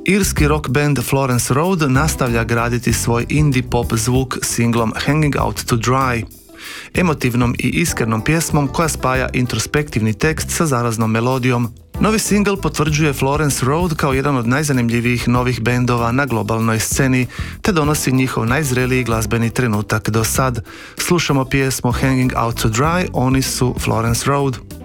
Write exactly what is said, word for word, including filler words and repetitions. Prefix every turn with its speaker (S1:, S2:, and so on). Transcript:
S1: Irski rock band Florence Road nastavlja graditi svoj indie pop zvuk singlom Hanging Out to Dry, emotivnom i iskrenom pjesmom koja spaja introspektivni tekst sa zaraznom melodijom. Novi singl potvrđuje Florence Road kao jedan od najzanimljivijih novih bendova na globalnoj sceni, te donosi njihov najzreliji glazbeni trenutak do sad. Slušamo pjesmu Hanging Out to Dry, oni su Florence Road.